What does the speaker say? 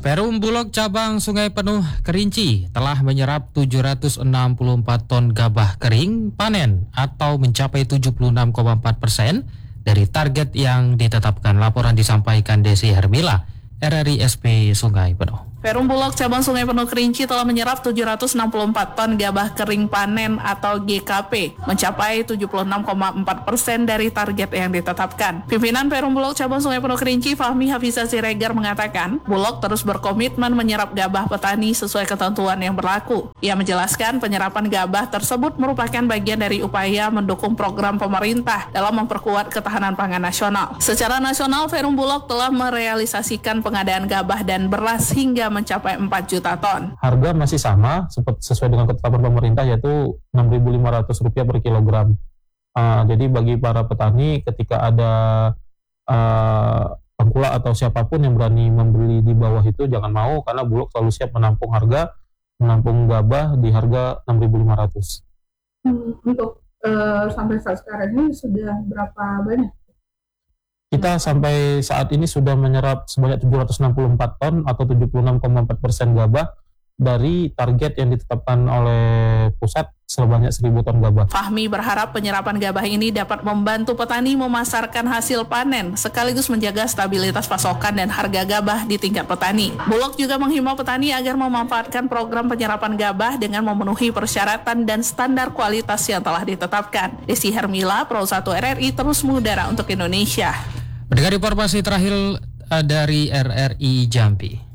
Perum Bulog cabang Sungai Penuh Kerinci telah menyerap 764 ton gabah kering panen atau mencapai 76,4% dari target yang ditetapkan. Laporan disampaikan Desi Hermila, RRI SP Sungai Penuh. Perum Bulog cabang Sungai Penuh Kerinci telah menyerap 764 ton gabah kering panen atau GKP, mencapai 76,4% dari target yang ditetapkan. Pimpinan Perum Bulog cabang Sungai Penuh Kerinci, Fahmi Hafizah Siregar, mengatakan, Bulog terus berkomitmen menyerap gabah petani sesuai ketentuan yang berlaku. Ia menjelaskan penyerapan gabah tersebut merupakan bagian dari upaya mendukung program pemerintah dalam memperkuat ketahanan pangan nasional. Secara nasional, Perum Bulog telah merealisasikan pengadaan gabah dan beras hingga mencapai 4 juta ton. Harga masih sama sesuai dengan ketetapan pemerintah, yaitu Rp6.500 per kilogram. Jadi bagi para petani, ketika ada pengkulak atau siapapun yang berani membeli di bawah itu, jangan mau, karena Bulog selalu siap menampung gabah di harga Rp6.500. Untuk sampai saat sekarang ini sudah berapa banyak? Kita sampai saat ini sudah menyerap sebanyak 764 ton atau 76,4% gabah dari target yang ditetapkan oleh pusat sebanyak 1.000 ton gabah. Fahmi berharap penyerapan gabah ini dapat membantu petani memasarkan hasil panen sekaligus menjaga stabilitas pasokan dan harga gabah di tingkat petani. Bulog juga menghimbau petani agar memanfaatkan program penyerapan gabah dengan memenuhi persyaratan dan standar kualitas yang telah ditetapkan. Desi Hermila, Pro 1 RRI, terus mengudara untuk Indonesia. Mendengar informasi terakhir dari RRI Jambi.